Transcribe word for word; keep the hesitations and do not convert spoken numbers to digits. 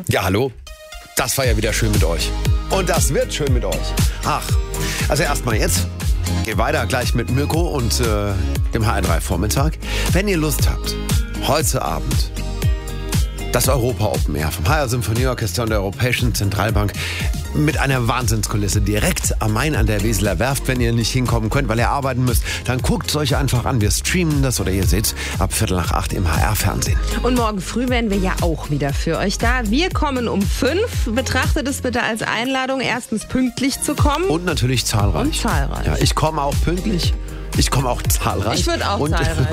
Ja, hallo. Das war ja wieder schön mit euch. Und das wird schön mit euch. Ach, also erstmal jetzt. Geht weiter gleich mit Mirko und äh, dem H R drei Vormittag. Wenn ihr Lust habt, heute Abend das Europa Open Air vom H R Symphonieorchester und der Europäischen Zentralbank mit einer Wahnsinnskulisse direkt am Main an der Weseler Werft. Wenn ihr nicht hinkommen könnt, weil ihr arbeiten müsst, dann guckt es euch einfach an. Wir streamen das oder ihr seht ab Viertel nach acht im H R-Fernsehen. Und morgen früh wären wir ja auch wieder für euch da. Wir kommen um fünf. Betrachtet es bitte als Einladung, erstens pünktlich zu kommen. Und natürlich zahlreich. Und zahlreich. Ja, ich komme auch pünktlich. Ich komme auch zahlreich. Ich würde auch und zahlreich.